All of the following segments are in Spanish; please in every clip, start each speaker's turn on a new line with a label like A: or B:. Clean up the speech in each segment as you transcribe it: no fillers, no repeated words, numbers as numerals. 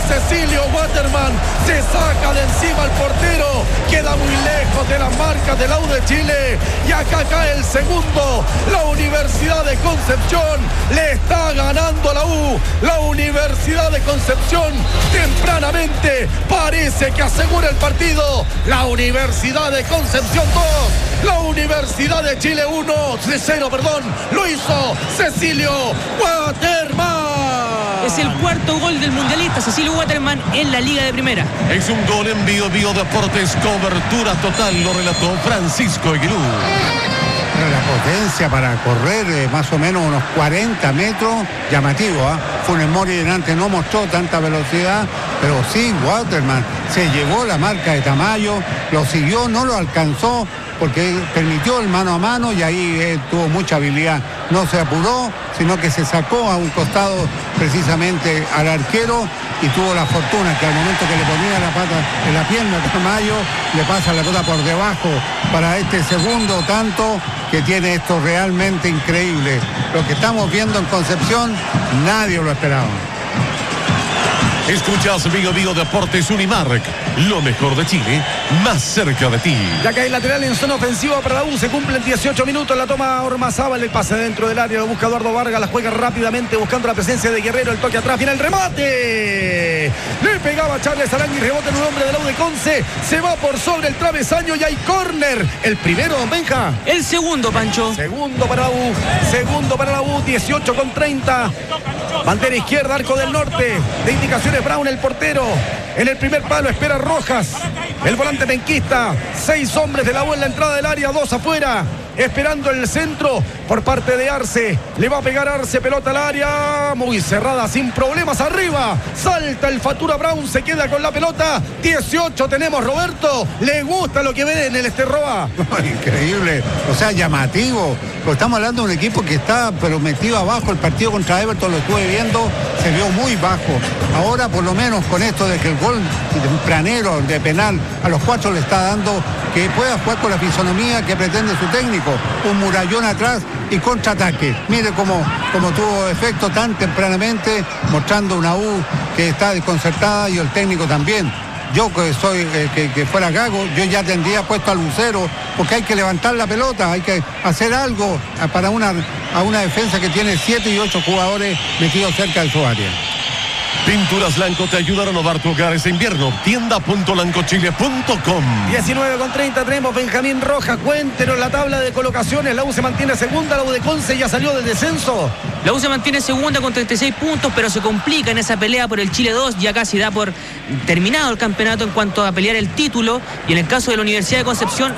A: Cecilio Waterman se saca de encima al portero, queda muy lejos de las marcas de la U de Chile y acá cae el segundo. La Universidad de Concepción le está ganando a la U. La Universidad de Concepción tempranamente parece que asegura el partido. La Universidad de Concepción 2, la Universidad de Chile 0, lo hizo Cecilio Waterman.
B: Es el cuarto gol del mundialista Cecilio Waterman en la Liga de Primera.
C: Es un gol en Bio Deportes, cobertura total, lo relató Francisco Aguilú.
D: La potencia para correr más o menos unos 40 metros, llamativo, Funes Mori delante no mostró tanta velocidad, pero sí, Waterman se llevó la marca de Tamayo, lo siguió, no lo alcanzó, porque permitió el mano a mano y ahí tuvo mucha habilidad. No se apuró, sino que se sacó a un costado precisamente al arquero y tuvo la fortuna que al momento que le ponía la pata en la pierna a Tamayo, le pasa la pelota por debajo para este segundo tanto que tiene esto realmente increíble. Lo que estamos viendo en Concepción, nadie lo esperaba.
C: Escuchas Bio Deportes Unimark, lo mejor de Chile, más cerca de ti.
A: Ya que hay lateral en zona ofensiva para la U, se cumplen 18 minutos, la toma Ormazábal, el pase dentro del área, lo busca Eduardo Vargas, la juega rápidamente buscando la presencia de Guerrero, el toque atrás, viene el remate. Le pegaba Charles Arangui, rebote en un hombre de la U de Conce, se va por sobre el travesaño y hay córner. El primero, don Benja.
B: El segundo, Pancho.
A: Segundo para la U, 18:30. Bandera izquierda, arco del norte. De indicaciones Brown, el portero. En el primer palo espera Rojas, el volante penquista. 6 hombres de la U en la entrada del área, 2 afuera. Esperando el centro por parte de Arce. Le va a pegar Arce, pelota al área. Muy cerrada, sin problemas, arriba. Salta el Fatura Brown, se queda con la pelota. 18 tenemos, Roberto. Le gusta lo que ve en el Esterroa.
D: Increíble, o sea, llamativo. Pero estamos hablando de un equipo que está pero metido abajo. El partido contra Everton lo estuve viendo, se vio muy bajo. Ahora por lo menos con esto de que el gol tempranero de penal a los 4 le está dando que pueda jugar con la fisonomía que pretende su técnico. Un murallón atrás y contraataque. Mire cómo tuvo efecto tan tempranamente, mostrando una U que está desconcertada y el técnico también. Yo que soy que fuera Gago, yo ya tendría puesto al Lucero, porque hay que levantar la pelota, hay que hacer algo para a una defensa que tiene 7 y 8 jugadores metidos cerca de su área.
C: Pinturas Lanco te ayuda a renovar tu hogar este invierno. Tienda.lancochile.com.
A: 19:30 tenemos Benjamín Rojas. Cuéntenos la tabla de colocaciones. La U se mantiene segunda, la U de Conce ya salió del descenso.
B: La U se mantiene segunda con 36 puntos, pero se complica en esa pelea por el Chile 2. Ya casi da por terminado el campeonato en cuanto a pelear el título. Y en el caso de la Universidad de Concepción,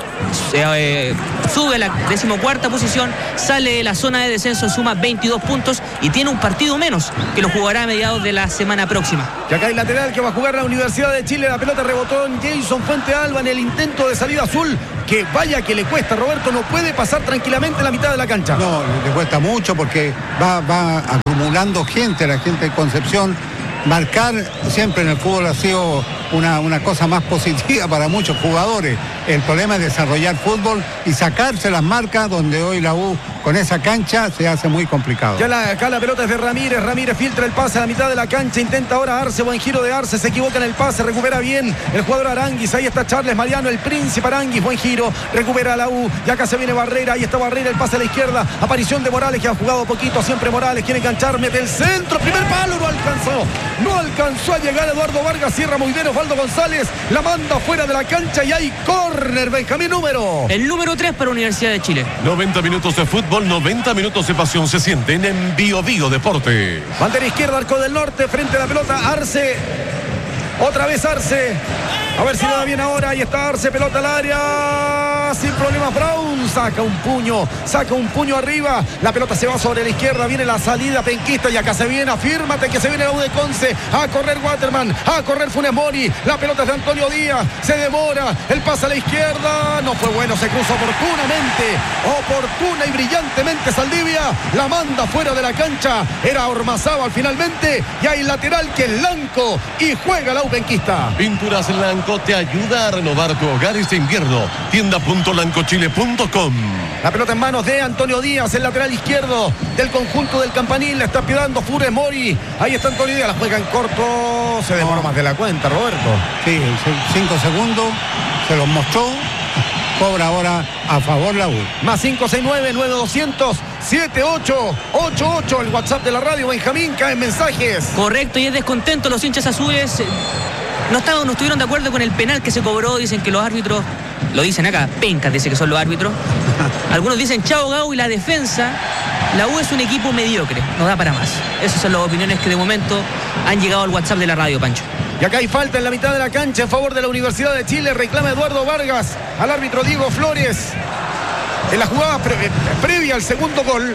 B: sube a la 14ª posición, sale de la zona de descenso, suma 22 puntos y tiene un partido menos que lo jugará a mediados de la semana próxima.
A: Y acá hay lateral que va a jugar la Universidad de Chile. La pelota rebotó en Jason Fuente Alba en el intento de salida azul. Que vaya que le cuesta, Roberto, no puede pasar tranquilamente la mitad de la cancha.
D: No, le cuesta mucho porque va acumulando gente, la gente de Concepción. Marcar siempre en el fútbol ha sido una cosa más positiva para muchos jugadores. El problema es desarrollar fútbol y sacarse las marcas, donde hoy la U con esa cancha se hace muy complicado.
A: Ya acá la pelota es de Ramírez filtra el pase a la mitad de la cancha, intenta ahora Arce, buen giro de Arce, se equivoca en el pase, recupera bien el jugador Aranguis, ahí está Charles Mariano, el príncipe Aranguis, buen giro, recupera la U, y acá se viene Barrera, ahí está Barrera, el pase a la izquierda, aparición de Morales, que ha jugado poquito, siempre Morales, quiere enganchar, mete el centro, primer palo, no alcanzó a llegar Eduardo Vargas, cierra muy bien Osvaldo González, la manda fuera de la cancha y hay córner, Benjamín,
B: el número 3 para Universidad de Chile.
C: 90 minutos de fútbol, 90 minutos de pasión se sienten en Bio Deporte.
A: Bandera izquierda, arco del norte, frente a la pelota, Arce, otra vez Arce, a ver si le da bien ahora, ahí está Arce, pelota al área, sin problemas Brown, saca un puño arriba, la pelota se va sobre la izquierda, viene la salida penquista y acá se viene, afírmate que se viene la U de Conce, a correr Waterman, a correr Funes Mori, la pelota es de Antonio Díaz, se demora, el pase a la izquierda, no fue bueno, se cruzó oportuna y brillantemente Saldivia, la manda fuera de la cancha, era Ormazábal finalmente, y hay lateral que es Lanco y juega la U penquista.
C: Pinturas Lanco te ayuda a renovar tu hogar este invierno. Tienda.lancochile.com. www.lancochile.com.
A: La pelota en manos de Antonio Díaz, el lateral izquierdo del conjunto del Campanil. La está pidiendo Funes Mori. Ahí está Antonio Díaz, la juega en corto. Se demoró más de la cuenta, Roberto.
D: Sí, 5 segundos, se los mostró. Cobra ahora a favor la U.
A: Más 569-9200-7888. El WhatsApp de la radio, Benjamín, caen mensajes.
B: Correcto, y es descontento los hinchas azules. No estuvieron de acuerdo con el penal que se cobró. Dicen que los árbitros, lo dicen acá, pencas dice que son los árbitros. Algunos dicen chao Gau, y la defensa. La U es un equipo mediocre, no da para más. Esas son las opiniones que de momento han llegado al WhatsApp de la radio, Pancho.
A: Y acá hay falta en la mitad de la cancha en favor de la Universidad de Chile. Reclama Eduardo Vargas al árbitro Diego Flores. En la jugada previa al segundo gol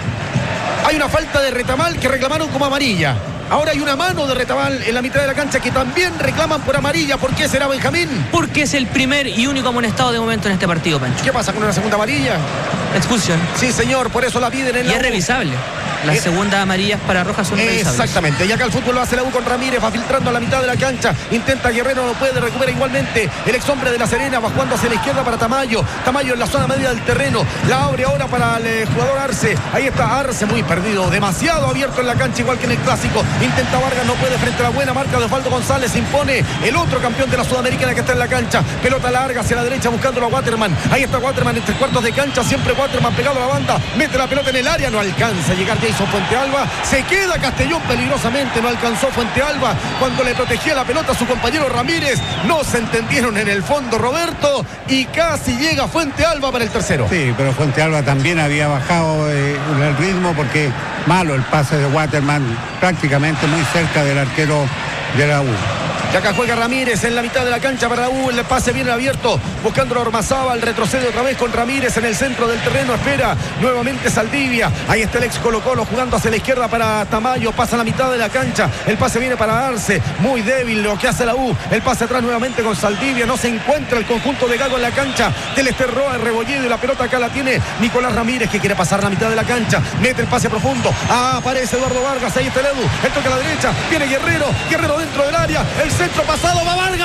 A: hay una falta de Retamal que reclamaron como amarilla. Ahora hay una mano de Retamal en la mitad de la cancha que también reclaman por amarilla. ¿Por qué será, Benjamín?
B: Porque es el primer y único amonestado de momento en este partido, Pancho.
A: ¿Qué pasa con una segunda amarilla?
B: Expulsión.
A: Sí, señor, por eso la piden en la
B: Y es revisable. Las segundas amarillas para Rojas son revisables.
A: Exactamente, y acá el fútbol lo hace la U con Ramírez, va filtrando a la mitad de la cancha, intenta Guerrero, no puede, recupera igualmente el ex hombre de La Serena, va jugando hacia la izquierda para Tamayo en la zona media del terreno, la abre ahora para el jugador Arce, ahí está Arce muy perdido, demasiado abierto en la cancha, igual que en el clásico, intenta Vargas, no puede frente a la buena marca de Osvaldo González, impone el otro campeón de la Sudamericana que está en la cancha, pelota larga hacia la derecha buscándolo a Waterman, ahí está Waterman en 3/4 de cancha, siempre Waterman pegado a la banda, mete la pelota en el área, no alcanza a llegar Jason Fuentealba. Se queda Castellón peligrosamente, no alcanzó Fuentealba cuando le protegía la pelota a su compañero Ramírez. No se entendieron en el fondo, Roberto, y casi llega Fuentealba para el tercero.
D: Sí, pero Fuentealba también había bajado el ritmo porque malo el pase de Waterman, prácticamente muy cerca del arquero de la U.
A: Y acá juega Ramírez en la mitad de la cancha para la U, el pase viene abierto, buscando a Ormazábal, retrocede otra vez con Ramírez en el centro del terreno, espera nuevamente Saldivia, ahí está el ex Colo-Colo jugando hacia la izquierda para Tamayo, pasa a la mitad de la cancha, el pase viene para Arce, muy débil lo que hace la U, el pase atrás nuevamente con Saldivia, no se encuentra el conjunto de Gago en la cancha, del Esterroa, el Rebolledo, y la pelota acá la tiene Nicolás Ramírez que quiere pasar la mitad de la cancha, mete el pase profundo, aparece Eduardo Vargas, ahí está el Edu, el toque a la derecha, viene Guerrero dentro del área, el centro pasado, va Vargas.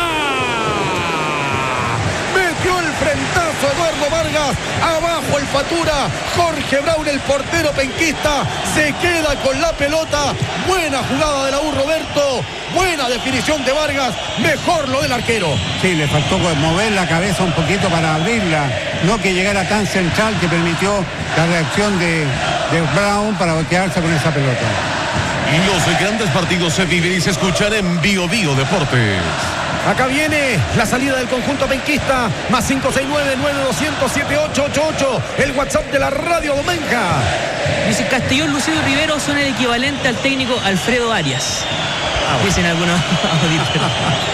A: Metió el frentazo Eduardo Vargas. Abajo el Fatura. Jorge Brown, el portero penquista, se queda con la pelota. Buena jugada de la U, Roberto. Buena definición de Vargas. Mejor lo del arquero.
D: Sí, le faltó mover la cabeza un poquito para abrirla. No que llegara tan central que permitió la reacción de Brown para voltearse con esa pelota.
C: Los grandes partidos se viven y se escuchan en Bio Bio Deportes.
A: Acá viene la salida del conjunto penquista. Más 569-9200-7888. El WhatsApp de la radio Domenja.
B: Dice Castellón, Lucido Rivero son el equivalente al técnico Alfredo Arias. Dicen algunos auditores.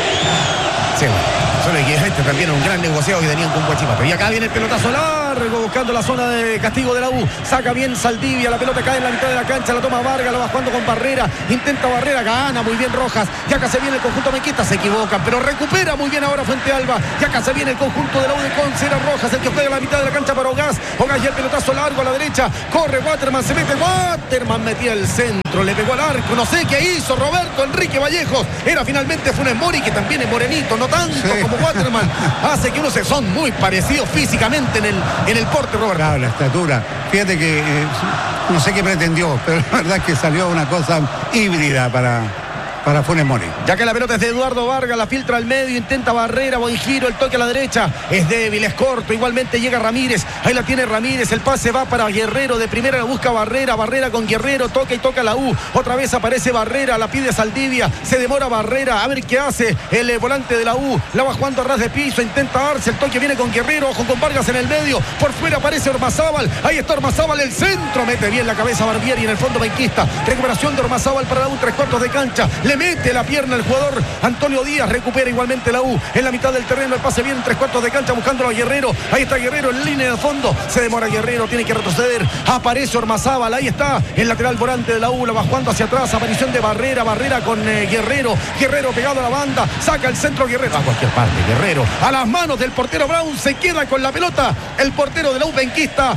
A: Sí, solo que este también es un gran negociado que tenían con Guachipato. Y acá viene el pelotazo largo buscando la zona de castigo de la U. Saca bien Saldivia, la pelota cae en la mitad de la cancha, la toma Vargas, lo va jugando con Barrera, intenta Barrera, gana muy bien Rojas. Y acá se viene el conjunto mequista, se equivocan, pero recupera muy bien ahora Fuentealba. Y acá se viene el conjunto de la U de Conce, era Rojas el que juega en la mitad de la cancha para Ogás. Ogás y el pelotazo largo a la derecha, corre Waterman, se mete Waterman, metía el centro, le pegó al arco, no sé qué hizo Roberto Enrique Vallejos. Era finalmente Funes Mori, que también es morenito, no tanto como Waterman. Hace que unos son muy parecidos físicamente en el porte, Roberto.
D: Claro, la estatura. Fíjate que no sé qué pretendió, pero la verdad es que salió una cosa híbrida para Funes Mori.
A: Ya que la pelota es de Eduardo Vargas, la filtra al medio, intenta Barrera, buen giro, el toque a la derecha, es débil, es corto, igualmente llega Ramírez, ahí la tiene Ramírez, el pase va para Guerrero, de primera la busca Barrera con Guerrero, toca y toca la U, otra vez aparece Barrera, la pide Saldivia, se demora Barrera, a ver qué hace el volante de la U, la va jugando a ras de piso, intenta Arce, el toque viene con Guerrero, ojo con Vargas en el medio, por fuera aparece Ormazábal, ahí está Ormazábal, el centro, mete bien la cabeza Barbieri en el fondo penquista, recuperación de Ormazábal para la U, 3/4 de cancha, le mete la pierna el jugador Antonio Díaz, recupera igualmente la U en la mitad del terreno, el pase viene en 3/4 de cancha buscándolo a Guerrero, ahí está Guerrero en línea de fondo, se demora Guerrero, tiene que retroceder, aparece Ormazábal, ahí está el lateral volante de la U, la va jugando hacia atrás, aparición de Barrera con Guerrero pegado a la banda, saca el centro Guerrero, a cualquier parte Guerrero, a las manos del portero Brown, se queda con la pelota el portero de la U penquista,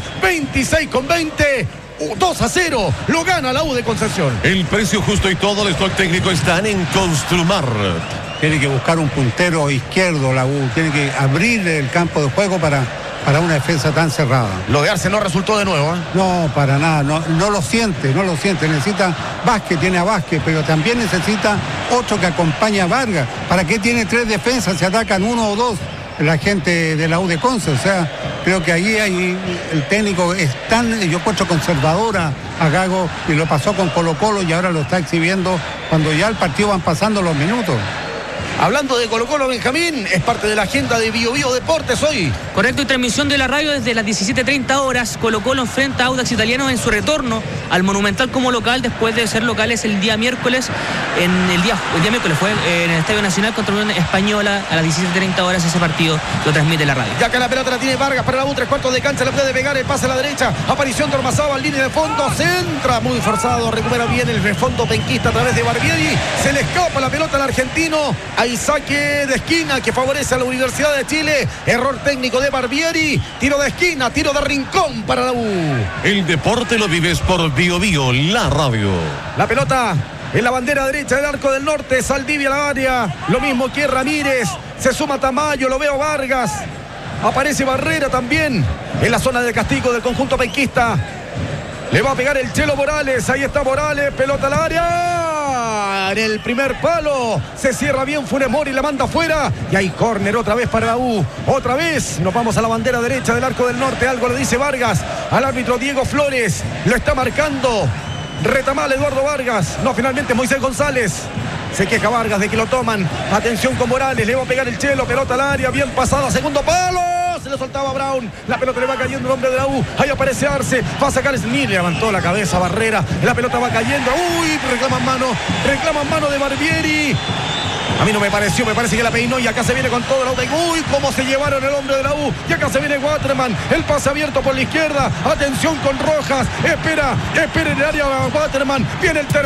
A: 26/20. 2-0, lo gana la U de Concepción.
C: El precio justo y todo el stock técnico están en Construmar.
D: Tiene que buscar un puntero izquierdo la U, tiene que abrir el campo de juego para para una defensa tan cerrada.
A: Lo de Arce no resultó de nuevo, ¿eh?
D: No, para nada, no lo siente, necesita Vázquez, tiene a Vázquez, pero también necesita otro que acompañe a Vargas. ¿Para qué tiene 3 defensas? Se atacan 1 o 2 la gente de la U de Conce, o sea, creo que ahí el técnico es tan, yo encuentro conservadora a Gago, y lo pasó con Colo-Colo y ahora lo está exhibiendo cuando ya el partido van pasando los minutos.
A: Hablando de Colo-Colo, Benjamín, es parte de la agenda de Bio Bio Deportes hoy.
B: Correcto, y transmisión de la radio desde las 17:30 horas. Colo-Colo enfrenta a Audax Italiano en su retorno al Monumental como local, después de ser locales el día miércoles. El día miércoles fue en el Estadio Nacional contra Unión Española a las 17:30 horas. Ese partido lo transmite la radio.
A: Ya que la pelota la tiene Vargas para la U, 3/4 de cancha, le puede pegar el pase a la derecha. Aparición de Ormazábal, línea de fondo, centra, muy forzado, recupera bien el refondo penquista a través de Barbieri. Se le escapa la pelota al argentino. Hay saque de esquina que favorece a la Universidad de Chile. Error técnico de Barbieri. Tiro de esquina, tiro de rincón para la U.
C: El deporte lo vives por Bio Bio, la radio.
A: La pelota en la bandera derecha del arco del norte. Saldivia la área. Lo mismo que Ramírez. Se suma Tamayo, lo veo Vargas. Aparece Barrera también en la zona de castigo del conjunto penquista. Le va a pegar el Chelo Morales. Ahí está Morales. Pelota al área. En el primer palo. Se cierra bien Funes Mori. La manda afuera. Y hay córner otra vez para la U. Otra vez. Nos vamos a la bandera derecha del arco del norte. Algo le dice Vargas al árbitro Diego Flores. Lo está marcando. Retamal Eduardo Vargas. No, finalmente Moisés González. Se queja Vargas de que lo toman. Atención con Morales. Le va a pegar el Chelo. Pelota al área. Bien pasada. Segundo palo. Se le soltaba a Brown. La pelota le va cayendo el hombre de la U. Ahí aparece Arce. Va a sacar Smith. Levantó la cabeza Barrera. La pelota va cayendo. Uy, reclaman mano de Barbieri. A mí no me pareció, me parece que la peinó y acá se viene con todo la U. Uy, cómo se llevaron el hombre de la U. Y acá se viene Waterman. El pase abierto por la izquierda. Atención con Rojas. Espera en el área Waterman. Viene el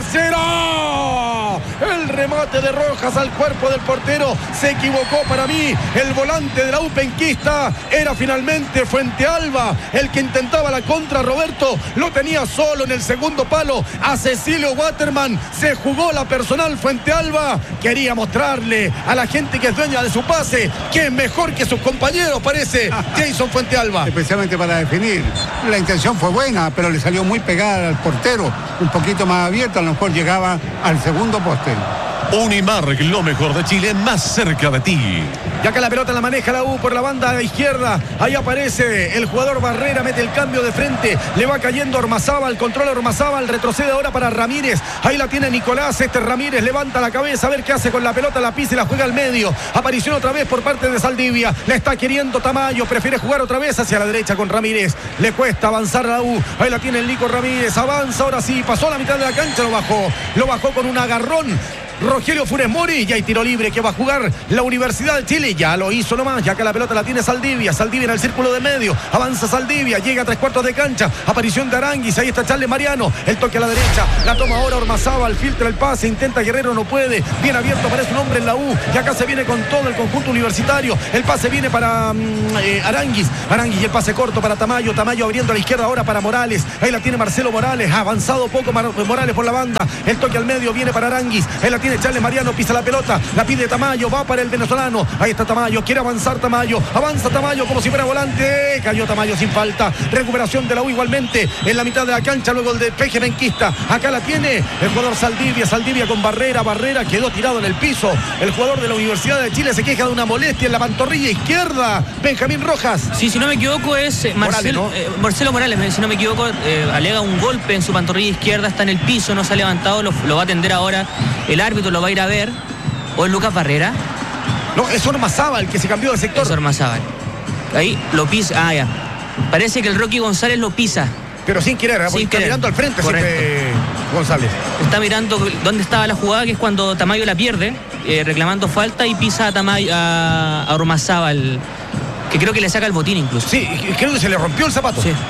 A: tercero. El remate de Rojas al cuerpo del portero. Se equivocó para mí. El volante de la U penquista era finalmente Fuentealba. El que intentaba la contra, Roberto. Lo tenía solo en el segundo palo. A Cecilio Waterman. Se jugó la personal Fuentealba. Quería mostrarle a la gente que es dueña de su pase que es mejor que sus compañeros, parece Jason Fuentealba.
D: Especialmente para definir. La intención fue buena, pero le salió muy pegada al portero. Un poquito más abierta, a lo mejor llegaba al segundo poste.
C: Unimark, lo mejor de Chile, más cerca de ti.
A: Ya que la pelota la maneja la U por la banda izquierda. Ahí aparece el jugador Barrera, mete el cambio de frente. Le va cayendo Ormazábal, control Ormazábal, retrocede ahora para Ramírez. Ahí la tiene Nicolás, Ramírez levanta la cabeza a ver qué hace con la pelota, la pisa y la juega al medio. Aparición otra vez por parte de Saldivia. La está queriendo Tamayo, prefiere jugar otra vez hacia la derecha con Ramírez. Le cuesta avanzar a la U. Ahí la tiene el Nico Ramírez, avanza ahora sí, pasó a la mitad de la cancha, lo bajó con un agarrón Rogelio Funes Mori. Y hay tiro libre que va a jugar la Universidad de Chile. Ya lo hizo nomás, ya que la pelota la tiene Saldivia en el círculo de medio, avanza Saldivia, llega a 3/4 de cancha, aparición de Aranguis, ahí está Charles Mariano, el toque a la derecha, la toma ahora Ormazábal, filtra el pase, intenta Guerrero, no puede, bien abierto, aparece un hombre en la U, y acá se viene con todo el conjunto universitario. El pase viene para Aranguis y el pase corto para Tamayo abriendo a la izquierda ahora para Morales. Ahí la tiene Marcelo Morales, ha avanzado poco Morales por la banda, el toque al medio viene para Aranguis, ahí la tiene Charles Mariano, pisa la pelota, la pide Tamayo, va para el venezolano, ahí está Tamayo, quiere avanzar Tamayo, avanza Tamayo como si fuera volante, cayó Tamayo sin falta, recuperación de la U igualmente en la mitad de la cancha, luego el despeje benquista, acá la tiene el jugador Saldivia con Barrera quedó tirado en el piso, el jugador de la Universidad de Chile se queja de una molestia en la pantorrilla izquierda, Benjamín Rojas.
B: Sí, si no me equivoco es Marcelo Morales, si no me equivoco, alega un golpe en su pantorrilla izquierda, está en el piso, no se ha levantado, lo va a atender ahora, el árbitro lo va a ir a ver, o es Lucas Barrera.
A: No, es Ormazábal que se cambió de sector.
B: Es Ormazábal. Ahí lo pisa. Ya. Parece que el Rocky González lo pisa.
A: Pero sin querer, porque está mirando al frente. González.
B: Está mirando dónde estaba la jugada, que es cuando Tamayo la pierde, reclamando falta, y pisa a Tamayo, a Ormazábal, que creo que le saca el botín incluso.
A: Sí, creo que se le rompió el zapato.
B: Sí.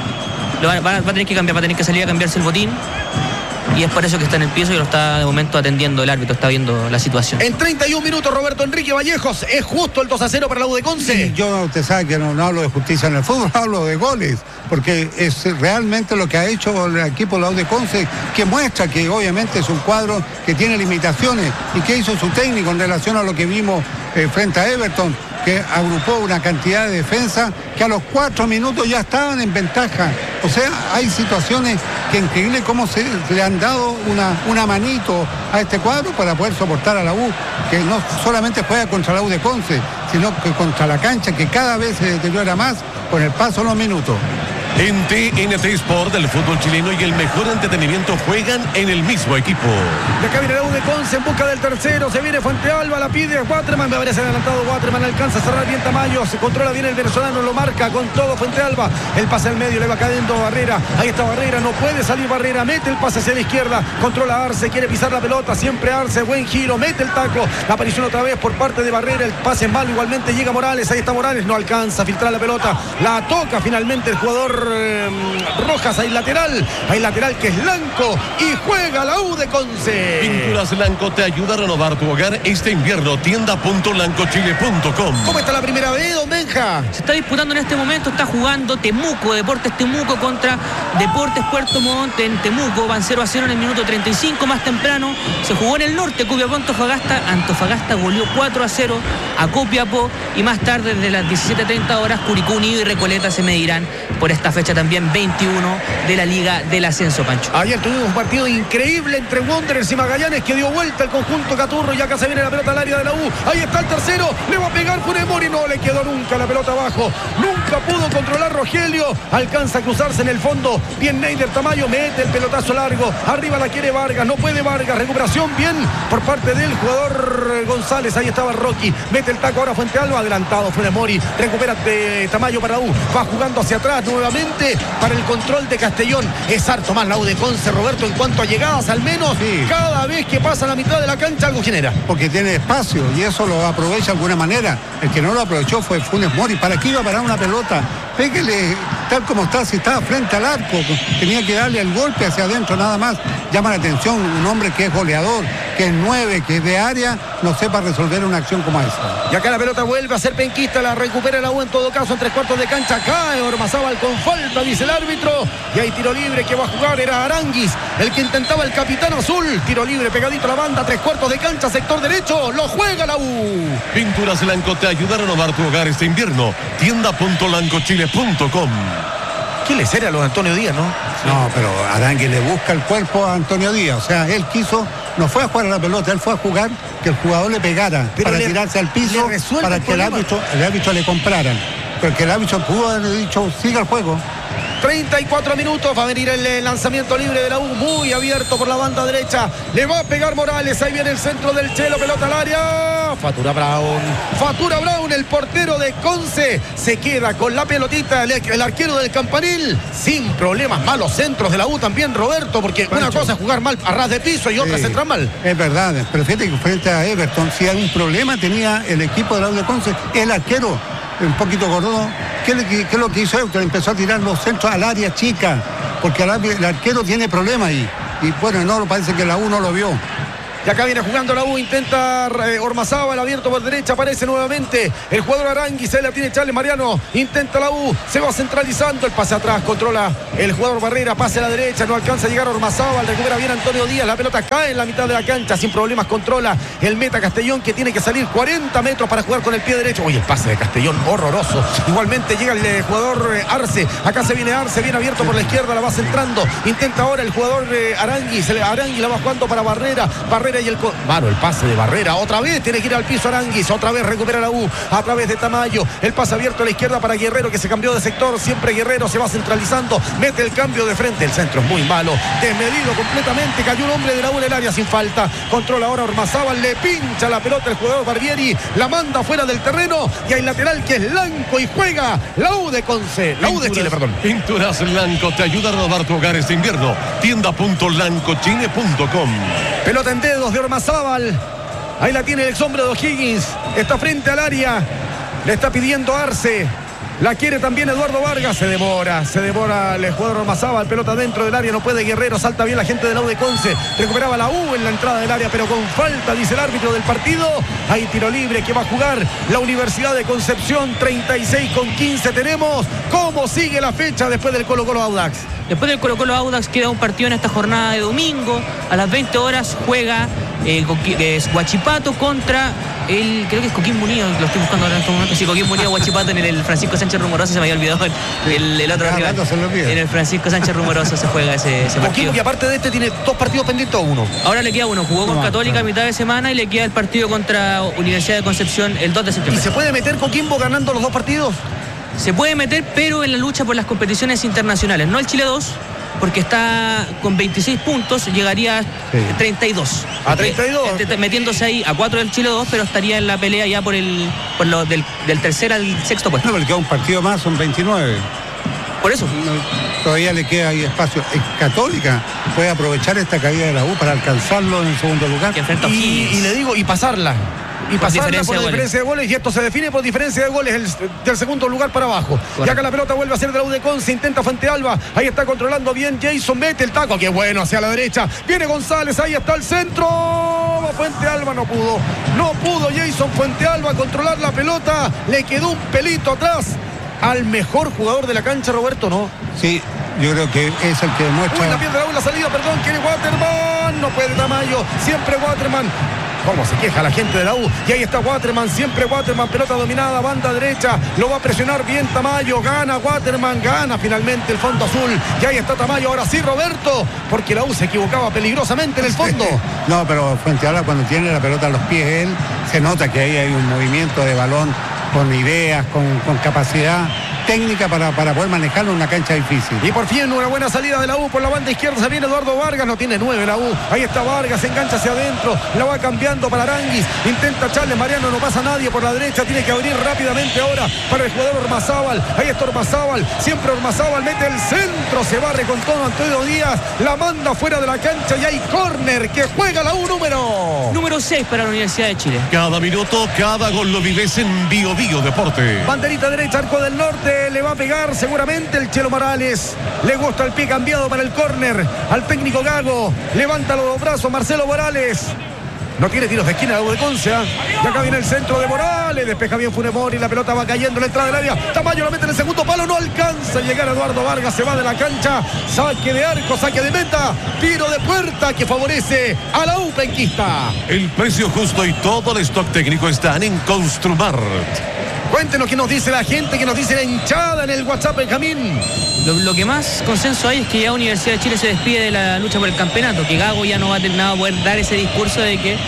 B: Va a tener que cambiar, va a tener que salir a cambiarse el botín. Y es por eso que está en el piso y lo está de momento atendiendo el árbitro, está viendo la situación.
A: En 31 minutos, Roberto Enrique Vallejos, es justo el 2-0 para la U de Conce.
D: Sí, yo, usted sabe que no hablo de justicia en el fútbol, hablo de goles, porque es realmente lo que ha hecho el equipo de la U de Conce, que muestra que obviamente es un cuadro que tiene limitaciones, y que hizo su técnico en relación a lo que vimos frente a Everton. que agrupó una cantidad de defensa que a los 4 minutos ya estaban en ventaja. O sea, hay situaciones que increíble cómo se le han dado una manito a este cuadro para poder soportar a la U, que no solamente juega contra la U de Conce, sino que contra la cancha, que cada vez se deteriora más con el paso de los minutos.
C: En TNT Sport, el fútbol chileno y el mejor entretenimiento juegan en el mismo equipo.
A: De acá viene la U de Conce en busca del tercero. Se viene Fuente Alba, la pide Waterman. Me parece adelantado Waterman. Alcanza a cerrar bien Tamayo. Se controla bien el venezolano. Lo marca con todo Fuente Alba. El pase al medio. Le va cayendo Barrera. Ahí está Barrera. No puede salir Barrera. Mete el pase hacia la izquierda. Controla Arce. Quiere pisar la pelota. Siempre Arce. Buen giro. Mete el taco. La aparición otra vez por parte de Barrera. El pase es malo. Igualmente llega Morales. Ahí está Morales. No alcanza a filtrar la pelota. La toca finalmente el jugador Rojas. Hay lateral que es Lanco y juega la U de Conce.
C: Pinturas Lanco te ayuda a renovar tu hogar este invierno. Tienda.lancochile.com.
A: ¿Cómo está la primera vez, don Benja?
B: Se está disputando en este momento, está jugando Temuco, Deportes Temuco contra Deportes Puerto Montt en Temuco. Van 0-0 en el minuto 35. Más temprano se jugó en el norte, Copiapó Antofagasta goleó 4-0 a Copiapó, y más tarde desde las 17:30 horas Curicó Unido y Recoleta se medirán por esta fecha también 21 de la Liga del Ascenso, Pancho.
A: Ayer tuvimos un partido increíble entre Wanderers y Magallanes que dio vuelta el conjunto Caturro, y acá se viene la pelota al área de la U. Ahí está el tercero, le va a pegar Funes Mori, no le quedó nunca la pelota abajo, nunca pudo controlar Rogelio, alcanza a cruzarse en el fondo, bien Neider Tamayo, mete el pelotazo largo, arriba la quiere Vargas, no puede Vargas, recuperación bien por parte del jugador González, ahí estaba Rocky, mete el taco ahora Fuente Alba, adelantado Funes Mori, recupera Tamayo para la U, va jugando hacia atrás nuevamente para el control de Castellón. Es harto más la U de Conce, Roberto, en cuanto a llegadas, al menos sí. Cada vez que pasa la mitad de la cancha algo genera.
D: Porque tiene espacio y eso lo aprovecha de alguna manera. El que no lo aprovechó fue Funes Mori. ¿Para qué iba a parar una pelota? Péguele tal como está, si estaba frente al arco, tenía que darle el golpe hacia adentro nada más. Llama la atención un hombre que es goleador, que es 9, que es de área, no sepa resolver una acción como esa.
A: Y acá la pelota vuelve a ser penquista, la recupera la U en todo caso en 3/4 de cancha. Cae Ormazábal con falta, dice el árbitro. Y hay tiro libre que va a jugar, era Aranguis el que intentaba el capitán azul. Tiro libre pegadito a la banda, 3/4 de cancha, sector derecho, lo juega la U.
C: Pinturas Lanco te ayuda a renovar tu hogar este invierno. Tienda.lancochile.com.
A: ¿Qué le será a los Antonio Díaz, no?
D: No, pero Aranguis le busca el cuerpo a Antonio Díaz. O sea, él quiso, no fue a jugar a la pelota, él fue a jugar que el jugador le pegara, pero para tirarse al piso, para que el árbitro le comprara. Porque el árbitro pudo haber dicho, siga el juego.
A: 34 minutos, va a venir el lanzamiento libre de la U, muy abierto por la banda derecha, le va a pegar Morales, ahí viene el centro del Chelo, pelota al área, Fatura Brown, el portero de Conce, se queda con la pelotita, el arquero del Campanil, sin problemas, malos centros de la U también, Roberto, porque Pancho, una cosa es jugar mal a ras de piso y otra es entrar mal.
D: Es verdad, pero fíjate que frente a Everton, si hay un problema tenía el equipo de la U de Conce, el arquero, un poquito gordo. ¿Qué es lo que hizo Everton? Empezó a tirar los centros al área chica, porque el arquero tiene problemas ahí. Y bueno, no, parece que la U no lo vio.
A: Y acá viene jugando la U, intenta Ormazábal, abierto por derecha, aparece nuevamente el jugador Aranguis, ahí la tiene Charles Mariano, intenta la U, se va centralizando, el pase atrás, controla el jugador Barrera, pase a la derecha, no alcanza a llegar Ormazábal, recupera bien Antonio Díaz, la pelota cae en la mitad de la cancha, sin problemas controla el meta Castellón, que tiene que salir 40 metros para jugar con el pie derecho. Oye, el pase de Castellón, horroroso. Igualmente llega el jugador Arce, acá se viene Arce, bien abierto por la izquierda, la va centrando, intenta ahora el jugador Aranguis la va jugando para Barrera y el pase de Barrera, otra vez tiene que ir al piso Aranguis, otra vez recupera la U a través de Tamayo, el pase abierto a la izquierda para Guerrero, que se cambió de sector, siempre Guerrero se va centralizando, mete el cambio de frente, el centro es muy malo, desmedido completamente, cayó un hombre de la U en el área sin falta, controla ahora Ormazábal, le pincha la pelota el jugador Barbieri, la manda fuera del terreno y hay lateral que es Lanco y juega la U de Conce, la U de Chile, perdón.
C: Pinturas Lanco te ayuda a renovar tu hogar este invierno. Tienda.lancochile.com.
A: Pelota en dedos de Ormazábal. Ahí la tiene el ex hombre de O'Higgins. Está frente al área. Le está pidiendo Arce. La quiere también Eduardo Vargas. Se demora el jugador Ormazábal. Pelota dentro del área. No puede Guerrero. Salta bien la gente de la U de Conce. Recuperaba la U en la entrada del área, pero con falta, dice el árbitro del partido. Hay tiro libre que va a jugar la Universidad de Concepción. 36:15 tenemos. ¿Cómo sigue la fecha después del Colo-Colo Audax?
B: Después del Colo-Colo Audax queda un partido en esta jornada de domingo. A las 20 horas juega Huachipato contra creo que es Coquimbo Unido, lo estoy buscando ahora en este momento. Sí, Coquimbo Unido, Huachipato, en el Francisco Sánchez Rumoroso, se me había olvidado el otro rival. En el Francisco Sánchez Rumoroso se juega ese partido.
A: Coquimbo, que aparte de este tiene 2 partidos pendientes o 1.
B: Ahora le queda uno, jugó con Católica a mitad de semana y le queda el partido contra Universidad de Concepción el 2 de septiembre.
A: ¿Y se puede meter Coquimbo ganando los 2 partidos?
B: Se puede meter, pero en la lucha por las competiciones internacionales, no el Chile 2, porque está con 26 puntos, llegaría a 32.
A: A 32.
B: Metiéndose ahí a 4 del Chile 2, pero estaría en la pelea ya por lo del tercer al sexto puesto.
D: No, porque queda un partido más, son 29.
B: Por eso.
D: Todavía le queda ahí espacio. Católica puede aprovechar esta caída de la U para alcanzarlo en el segundo lugar.
A: Y le digo, y pasarla. Y pasarla por diferencia de goles, y esto se define por diferencia de goles del segundo lugar para abajo. Correcto. Y acá la pelota vuelve a ser de la U de Conce, intenta Fuentealba, ahí está controlando bien Jason, mete el taco, qué bueno, hacia la derecha, viene González, ahí está el centro, Fuentealba no pudo Jason Fuentealba controlar la pelota, le quedó un pelito atrás al mejor jugador de la cancha, Roberto, ¿no?
D: Sí, yo creo que es el que demuestra.
A: Uy, la pierde la U, la salida, perdón, quiere Waterman, no puede Tamayo, siempre Waterman. ¿Cómo se queja la gente de la U? Y ahí está Waterman, siempre Waterman, pelota dominada, banda derecha, lo va a presionar bien Tamayo, gana Waterman, gana finalmente el fondo azul. Y ahí está Tamayo, ahora sí Roberto, porque la U se equivocaba peligrosamente en el fondo.
D: No, pero Fuentealba cuando tiene la pelota a los pies él, se nota que ahí hay un movimiento de balón con ideas, con capacidad técnica para poder manejarlo en una cancha difícil.
A: Y por fin una buena salida de la U por la banda izquierda, se viene Eduardo Vargas, no tiene 9 la U, ahí está Vargas, engancha hacia adentro, la va cambiando para Aranguis, intenta Charles Mariano, no pasa nadie por la derecha, tiene que abrir rápidamente ahora para el jugador Ormazábal, ahí está Ormazábal, siempre Ormazábal, mete el centro, se barre con todo Antonio Díaz, la manda fuera de la cancha y hay córner que juega la U número
B: 6 para la Universidad de Chile.
C: Cada minuto, cada gol lo vives en Bio Deporte.
A: Banderita derecha, arco del norte, le va a pegar seguramente el Chelo Morales. Le gusta el pie cambiado para el córner al técnico Gago. Levanta los brazos Marcelo Morales. No tiene tiros de esquina la U de Conce. Y acá viene el centro de Morales. Despeja bien Funes Mori. La pelota va cayendo en la entrada del área. Tamayo lo mete en el segundo palo. No alcanza a llegar Eduardo Vargas. Se va de la cancha. Saque de arco, saque de meta. Tiro de puerta que favorece a la U penquista.
C: El precio justo y todo el stock técnico están en Construmar.
A: Cuéntenos qué nos dice la gente, qué nos dice la hinchada en el WhatsApp, Benjamín.
B: Lo que más consenso hay es que ya Universidad de Chile se despide de la lucha por el campeonato, que Gago ya no va a poder dar ese discurso de que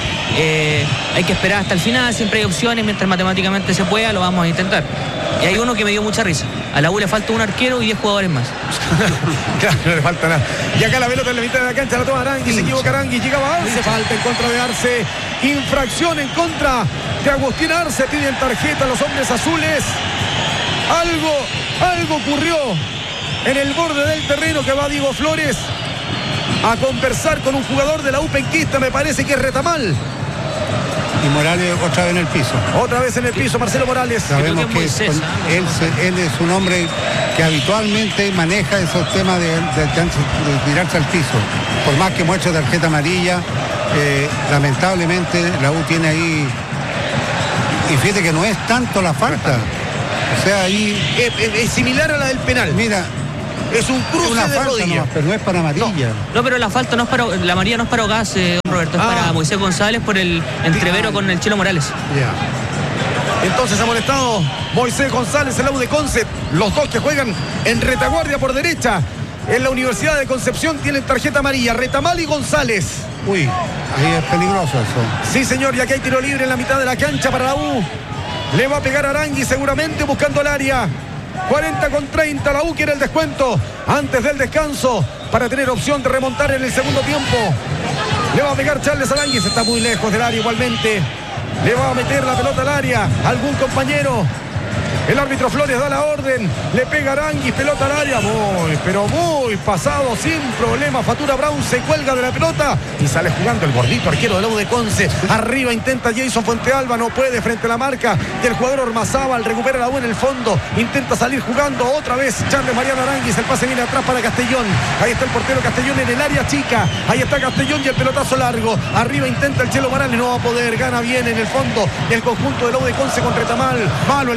B: hay que esperar hasta el final, siempre hay opciones, mientras matemáticamente se pueda, lo vamos a intentar. Y hay uno que me dio mucha risa. A la U le falta un arquero y 10 jugadores más.
A: Claro, no le falta nada. Y acá la pelota en la mitad de la cancha la toma Aranguis, se equivoca Aranguis, llegaba Arce, falta en contra de Arce, infracción en contra de Agustín Arce, piden tarjeta a los hombres azules. Algo ocurrió en el borde del terreno que va Diego Flores a conversar con un jugador de la U penquista, me parece que es Retamal.
D: Y Morales otra vez en el piso.
A: Otra vez en el piso, Marcelo Morales.
D: Sabemos que él es un hombre que habitualmente maneja esos temas de tirarse al piso. Por más que muestre tarjeta amarilla, lamentablemente la U tiene ahí. Y fíjate que no es tanto la falta. O sea, ahí.
A: Es similar a la del penal.
D: Mira.
A: Es un cruce
D: una
A: de rodilla.
D: No, pero no es para amarilla.
B: No, pero la falta no es para. La amarilla no es para Ogaz, Roberto, es para Moisés González por el entrevero con el Chelo Morales.
A: Ya. Entonces ha molestado Moisés González, el U de Conce. Los dos que juegan en retaguardia por derecha. En la Universidad de Concepción tienen tarjeta amarilla. Retamal y González.
D: Uy, ahí es peligroso eso.
A: Sí, señor, y aquí hay tiro libre en la mitad de la cancha para la U. Le va a pegar Aranguis seguramente buscando el área. 40-30, la U quiere el descuento antes del descanso para tener opción de remontar en el segundo tiempo. Le va a pegar Charles Aranguis, está muy lejos del área igualmente. Le va a meter la pelota al área algún compañero. El árbitro Flores da la orden, le pega Aranguis, pelota al área, muy pasado, sin problema. Fatura Brown se cuelga de la pelota y sale jugando el gordito arquero de la U de Conce. Arriba intenta Jason Fuentealba, no puede frente a la marca del jugador Ormazábal, recupera la U en el fondo, intenta salir jugando otra vez Charles Mariano Aranguis, el pase viene atrás para Castellón. Ahí está el portero Castellón en el área chica, ahí está Castellón y el pelotazo largo. Arriba intenta el Chelo Morales, no va a poder, gana bien en el fondo el conjunto de la U de Conce con Retamal. Malo el cambio de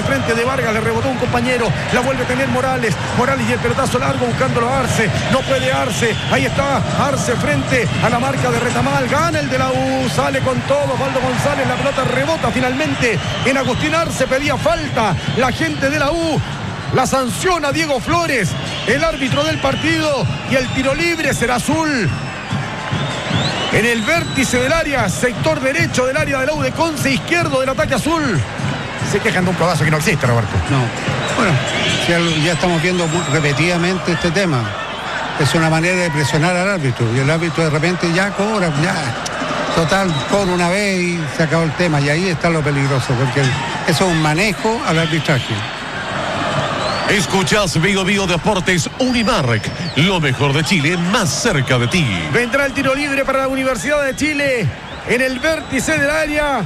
A: frente de Vargas, le rebotó un compañero, la vuelve a tener Morales y el pelotazo largo buscándolo a Arce, no puede Arce, ahí está Arce frente a la marca de Retamal, gana el de la U, sale con todo Osvaldo González, la pelota rebota finalmente en Agustín Arce, pedía falta la gente de la U, la sanciona Diego Flores, el árbitro del partido, y el tiro libre será azul. En el vértice del área, sector derecho del área de la U de Conce, izquierdo del ataque azul. Se quejan de un codazo que no existe, Roberto.
D: No. Bueno, ya estamos viendo repetidamente este tema. Es una manera de presionar al árbitro. Y el árbitro de repente ya cobra, ya. Total, cobra una vez y se acabó el tema. Y ahí está lo peligroso, porque eso es un manejo al arbitraje.
C: Escuchás Bio Deportes Unimark, lo mejor de Chile más cerca de ti.
A: Vendrá el tiro libre para la Universidad de Chile en el vértice del área.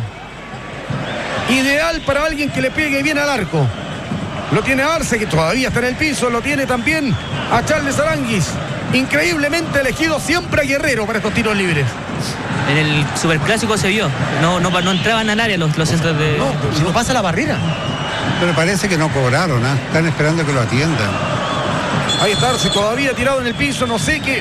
A: Ideal para alguien que le pegue bien al arco. Lo tiene Arce, que todavía está en el piso. Lo tiene también a Charles Aranguis. Increíblemente elegido siempre a Guerrero para estos tiros libres.
B: En el Superclásico se vio. No entraban al área los centros de...
A: No, si no pasa la barrera.
D: Pero parece que no cobraron, ¿eh? Están esperando que lo atiendan.
A: Ahí está Arce todavía tirado en el piso, no sé qué.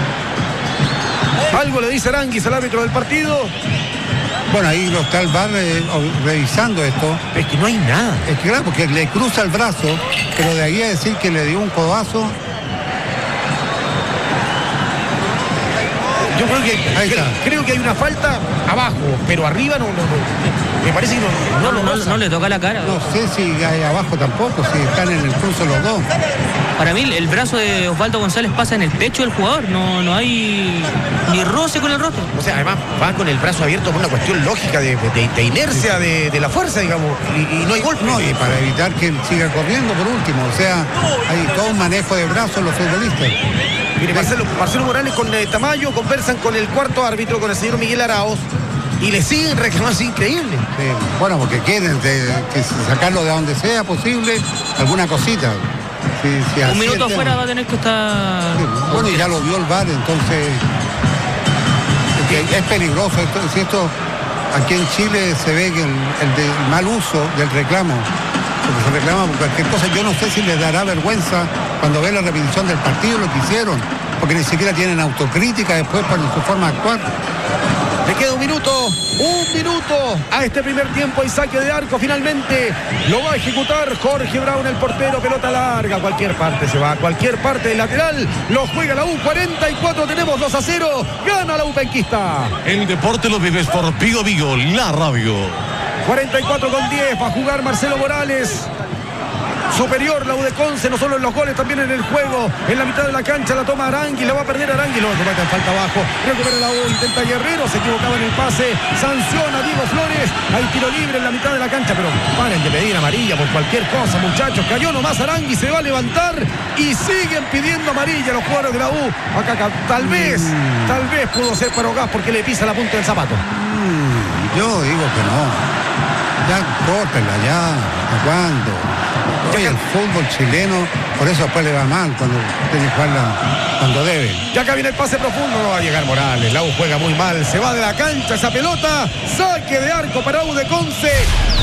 A: Algo le dice Aranguis al árbitro del partido.
D: Bueno, ahí lo está el VAR revisando esto.
A: Es que no hay nada.
D: Es que claro, porque le cruza el brazo, pero de ahí a decir que le dio un codazo.
A: Yo creo que hay una falta abajo, pero arriba no. Me parece que
B: no le toca la cara.
D: No sé si hay abajo tampoco, si están en el cruce los dos.
B: Para mí el brazo de Osvaldo González pasa en el pecho del jugador, no hay ni roce con el rostro.
A: O sea, además va con el brazo abierto por una cuestión lógica de inercia de la fuerza, digamos, y no hay golpe.
D: No, y para evitar que siga corriendo por último, o sea, hay todo un manejo de brazos los futbolistas.
A: Mire, Marcelo Morales con Tamayo conversan con el cuarto árbitro, con el señor Miguel Araoz, y le siguen reclamando, es increíble.
D: Sí, bueno, porque quieren que sacarlo de donde sea posible, alguna cosita. Si
B: un minuto afuera va a tener que estar...
D: Sí, bueno, y ya lo vio el VAR, entonces es peligroso. Esto aquí en Chile se ve que el mal uso del reclamo, porque se reclama por cualquier cosa. Yo no sé si les dará vergüenza cuando ve la repetición del partido lo que hicieron, porque ni siquiera tienen autocrítica después por su forma de actuar.
A: Le queda un minuto a este primer tiempo y saque de arco finalmente. Lo va a ejecutar Jorge Brown, el portero, pelota larga. Cualquier parte se va, cualquier parte del lateral. Lo juega la U, 44, tenemos 2-0. Gana la U penquista.
C: El deporte lo vives por Bio, la radio.
A: 44-10, va a jugar Marcelo Morales. Superior la U de Conce, no solo en los goles, también en el juego. En la mitad de la cancha la toma Aranguis, la va a perder Aranguis, lo comete en falta abajo. Recupera la U, intenta Guerrero, se equivocaba en el pase. Sanciona Diego Flores, hay tiro libre en la mitad de la cancha, pero paren de pedir amarilla por cualquier cosa, muchachos. Cayó nomás Aranguis, se va a levantar y siguen pidiendo amarilla los jugadores de la U. Acá tal vez pudo ser para Gas porque le pisa la punta del zapato.
D: Yo digo que no. Ya córtela, ya. ¿Hasta cuándo? Oye, el fútbol chileno, por eso después le va mal cuando tiene que jugarla cuando debe.
A: Ya acá viene el pase profundo, no va a llegar Morales. La U juega muy mal, se va de la cancha esa pelota. Saque de arco para U de Conce.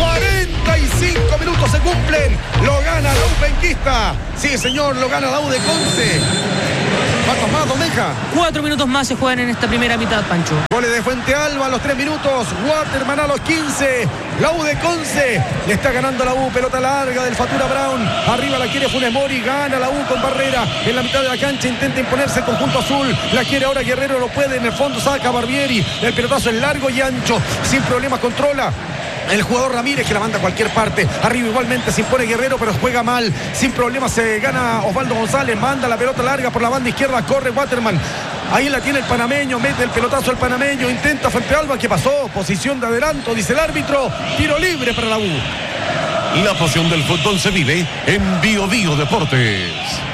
A: 45 minutos se cumplen. Lo gana la U penquista. Sí, señor, lo gana la U de Conce. ¿Cuántos más, Domeja?
B: 4 minutos más se juegan en esta primera mitad, Pancho.
A: Goles de Fuente Alba a los 3 minutos. Waterman a los 15. La U de Conce le está ganando a la U. Pelota larga del Fatura Brown. Arriba la quiere Funes Mori. Gana la U con Barrera. En la mitad de la cancha intenta imponerse el conjunto azul. La quiere ahora Guerrero. Lo puede. En el fondo saca Barbieri. El pelotazo es largo y ancho. Sin problemas controla el jugador Ramírez, que la manda a cualquier parte. Arriba igualmente se impone Guerrero, pero juega mal. Sin problemas se gana Osvaldo González. Manda la pelota larga por la banda izquierda. Corre Waterman. Ahí la tiene el panameño. Mete el pelotazo al panameño. Intenta Fuente Alba. ¿Qué pasó? Posición de adelanto, dice el árbitro. Tiro libre para la U.
C: La pasión del fútbol se vive en Bio Deportes.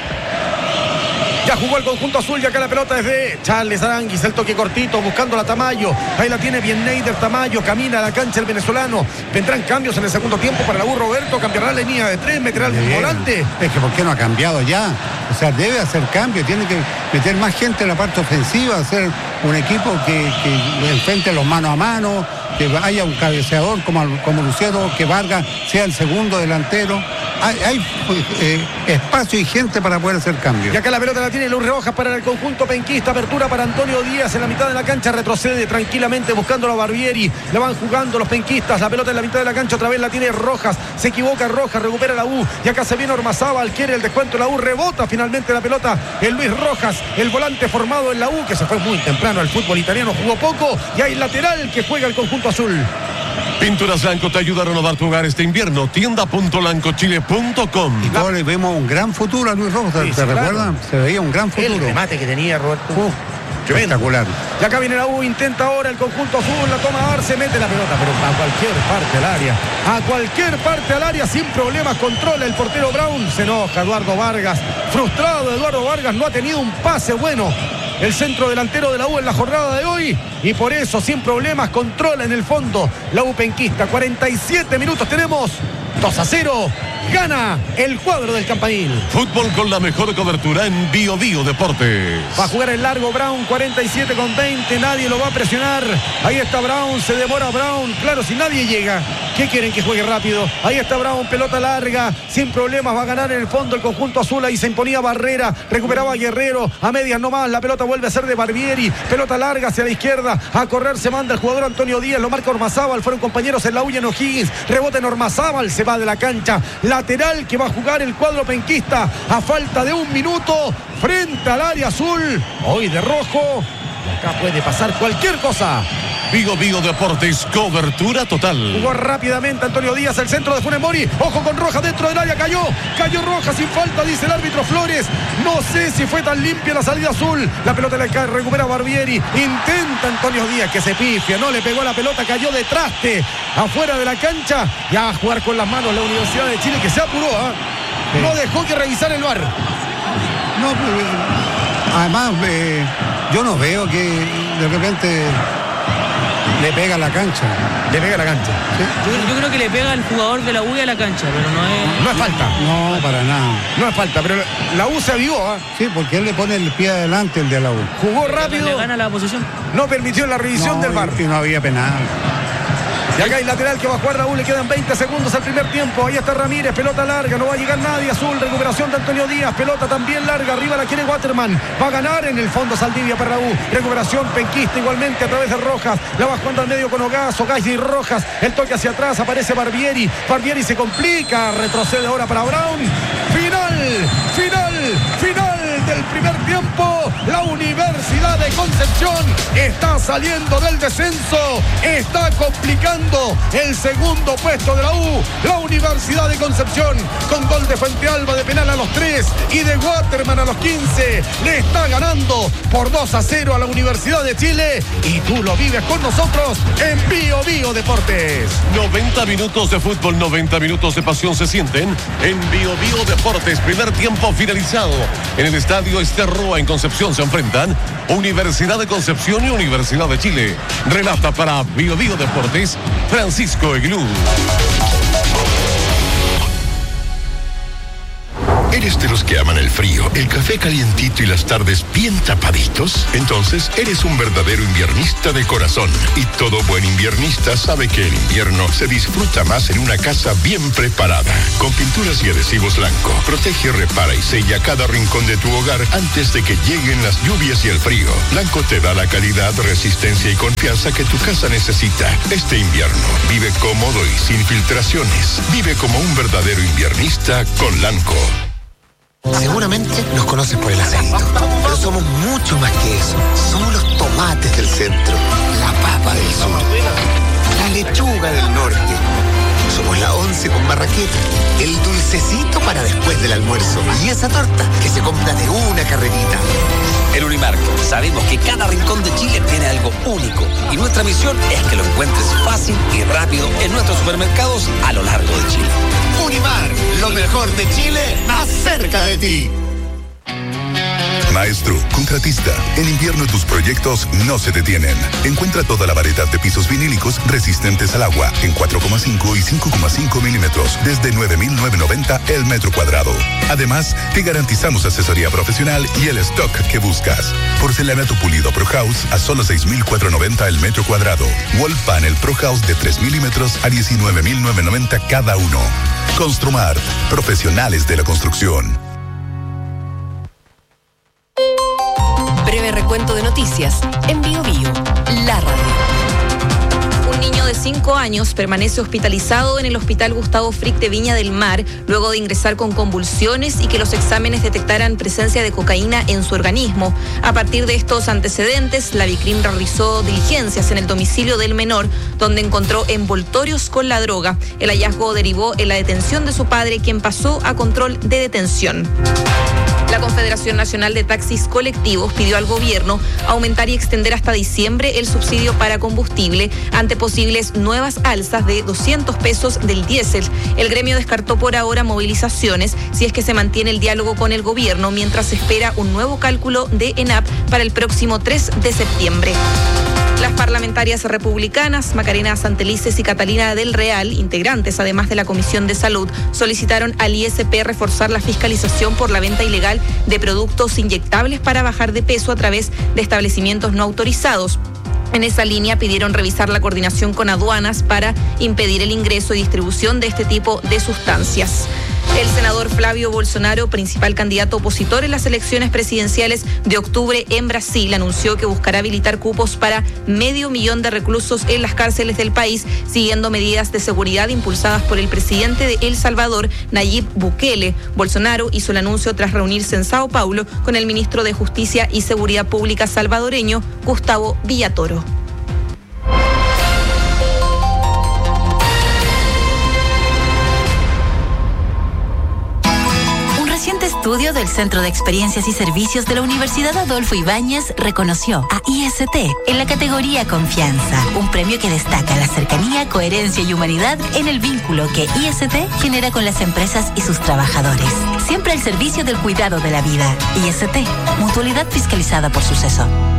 A: Ya jugó el conjunto azul y acá la pelota es de Charles Aranguis, el toque cortito, buscando a Tamayo. Ahí la tiene bien Neider Tamayo, camina a la cancha el venezolano. Vendrán cambios en el segundo tiempo para la U. Roberto cambiará la línea de 3, meterá el volante.
D: Es que ¿por qué no ha cambiado ya? O sea, debe hacer cambio, tiene que meter más gente en la parte ofensiva, hacer un equipo que enfrente los mano a mano, que haya un cabeceador como Lucero, que Vargas sea el segundo delantero. Hay espacio y gente para poder hacer cambios.
A: Y acá la pelota la tiene Luis Rojas para el conjunto penquista. Apertura para Antonio Díaz en la mitad de la cancha. Retrocede tranquilamente buscando a Barbieri. La van jugando los penquistas. La pelota en la mitad de la cancha. Otra vez la tiene Rojas. Se equivoca Rojas. Recupera la U. Y acá se viene Ormazábal. Quiere el descuento. La U rebota finalmente la pelota. El Luis Rojas, el volante formado en la U, que se fue muy temprano al fútbol italiano. Jugó poco. Y hay lateral que juega el conjunto azul.
C: Pinturas Blanco te ayuda a renovar tu hogar este invierno. Tienda.blancochile.com.
D: Y todos le vemos un gran futuro a Luis Rojas.
A: Sí,
D: ¿Se recuerdan? Se veía un gran futuro.
A: El remate que tenía Roberto.
D: Espectacular.
A: Y acá viene la U, intenta ahora el conjunto azul, la toma Arce, mete la pelota, pero a cualquier parte al área. A cualquier parte al área, sin problemas, controla el portero Brown. Se enoja Eduardo Vargas. Frustrado Eduardo Vargas, no ha tenido un pase bueno el centro delantero de la U en la jornada de hoy. Y por eso, sin problemas, controla en el fondo la U penquista. 47 minutos tenemos. 2-0. Gana el cuadro del Campanil.
C: Fútbol con la mejor cobertura en Bio Bio Deportes.
A: Va a jugar el largo Brown, 47-20. Nadie lo va a presionar. Ahí está Brown, se demora Brown. Claro, si nadie llega, ¿qué quieren que juegue rápido? Ahí está Brown, pelota larga, sin problemas, va a ganar en el fondo el conjunto azul. Ahí se imponía Barrera, recuperaba a Guerrero, a medias nomás, la pelota vuelve a ser de Barbieri. Pelota larga hacia la izquierda, a correr se manda el jugador Antonio Díaz, lo marca Ormazábal. Fueron compañeros en la U y en O'Higgins. Rebota en Ormazábal, se va de la cancha. Lateral que va a jugar el cuadro penquista a falta de 1 minuto frente al área azul, hoy de rojo. Y acá puede pasar cualquier cosa.
C: Bio Bio Deportes, cobertura total.
A: Jugó rápidamente Antonio Díaz, el centro de Funes Mori. Ojo con Rojas dentro del área, cayó Rojas sin falta, dice el árbitro Flores. No sé si fue tan limpia la salida azul. La pelota la recupera Barbieri. Intenta Antonio Díaz, que se pifia, no le pegó la pelota, cayó de traste afuera de la cancha. Ya va a jugar con las manos la Universidad de Chile, que se apuró, ¿eh? No dejó que revisar el VAR.
D: No, además, yo no veo que de repente le pega a la cancha.
A: Le pega a la cancha.
D: ¿Sí?
B: Yo creo que le pega al jugador de la U a la cancha, pero
A: No es falta.
D: No, para nada.
A: No es falta, pero la U se avivó, ¿eh?
D: Sí, porque él le pone el pie adelante, el de la U.
A: Jugó rápido.
B: le gana la posición.
A: No permitió la revisión del VAR.
D: Y no había penal.
A: Y acá hay lateral que va a jugar Raúl, le quedan 20 segundos al primer tiempo. Ahí está Ramírez, pelota larga, no va a llegar nadie. Azul, recuperación de Antonio Díaz, pelota también larga, arriba la quiere Waterman. Va a ganar en el fondo Saldivia para la U. Recuperación penquista igualmente a través de Rojas. La va jugando al medio con Ogaz y Rojas. El toque hacia atrás, aparece Barbieri. Barbieri se complica, retrocede ahora para Brown. Final del primer tiempo. La Universidad de Concepción está saliendo del descenso, está complicando el segundo puesto de la U. La Universidad de Concepción, con gol de Fuentealba de penal a los 3 y de Waterman a los 15, le está ganando por 2-0 a la Universidad de Chile. Y tú lo vives con nosotros en Bio Bio Deportes.
C: 90 minutos de fútbol, 90 minutos de pasión se sienten en Bio Bio Deportes. Primer tiempo finalizado. En el estadio Esterroa en Concepción se enfrentan Universidad de Concepción y Universidad de Chile. Relata para Bio Bio Deportes Francisco Eglú.
E: ¿Eres de los que aman el frío, el café calientito y las tardes bien tapaditos? Entonces, eres un verdadero inviernista de corazón. Y todo buen inviernista sabe que el invierno se disfruta más en una casa bien preparada. Con pinturas y adhesivos Lanco, protege, repara y sella cada rincón de tu hogar antes de que lleguen las lluvias y el frío. Lanco te da la calidad, resistencia y confianza que tu casa necesita. Este invierno, vive cómodo y sin filtraciones. Vive como un verdadero inviernista con Lanco.
F: Seguramente nos conoces por el acento, pero somos mucho más que eso. Somos los tomates del centro, la papa del sur, la lechuga del norte. Somos la 11 con marraqueta, el dulcecito para después del almuerzo y esa torta que se compra de una carrerita.
G: En Unimark sabemos que cada rincón de Chile tiene algo único y nuestra misión es que lo encuentres fácil y rápido en nuestros supermercados a lo largo de Chile.
F: Unimark, lo mejor de Chile más cerca de ti.
H: Maestro, contratista. En invierno tus proyectos no se detienen. Encuentra toda la variedad de pisos vinílicos resistentes al agua en 4,5 y 5,5 milímetros desde 9.990 el metro cuadrado. Además, te garantizamos asesoría profesional y el stock que buscas. Porcelanato pulido Pro House a solo 6.490 el metro cuadrado. Wall Panel Pro House de 3 milímetros a 19.990 cada uno. Construmart, profesionales de la construcción.
I: Breve recuento de noticias en Bio Bio, la radio.
J: Un niño de 5 años permanece hospitalizado en el Hospital Gustavo Frick de Viña del Mar luego de ingresar con convulsiones y que los exámenes detectaran presencia de cocaína en su organismo. A partir de estos antecedentes, la Vicrim realizó diligencias en el domicilio del menor, donde encontró envoltorios con la droga. El hallazgo derivó en la detención de su padre, quien pasó a control de detención. La Confederación Nacional de Taxis Colectivos pidió al gobierno aumentar y extender hasta diciembre el subsidio para combustible ante posibles nuevas alzas de 200 pesos del diésel. El gremio descartó por ahora movilizaciones si es que se mantiene el diálogo con el gobierno mientras se espera un nuevo cálculo de ENAP para el próximo 3 de septiembre. Las parlamentarias republicanas Macarena Santelices y Catalina del Real, integrantes además de la Comisión de Salud, solicitaron al ISP reforzar la fiscalización por la venta ilegal de productos inyectables para bajar de peso a través de establecimientos no autorizados. En esa línea pidieron revisar la coordinación con aduanas para impedir el ingreso y distribución de este tipo de sustancias. El senador Flavio Bolsonaro, principal candidato opositor en las elecciones presidenciales de octubre en Brasil, anunció que buscará habilitar cupos para 500.000 de reclusos en las cárceles del país, siguiendo medidas de seguridad impulsadas por el presidente de El Salvador, Nayib Bukele. Bolsonaro hizo el anuncio tras reunirse en Sao Paulo con el ministro de Justicia y Seguridad Pública salvadoreño, Gustavo Villatoro.
K: Estudio del Centro de Experiencias y Servicios de la Universidad Adolfo Ibáñez reconoció a IST en la categoría Confianza, un premio que destaca la cercanía, coherencia y humanidad en el vínculo que IST genera con las empresas y sus trabajadores. Siempre al servicio del cuidado de la vida. IST, mutualidad fiscalizada por Suceso.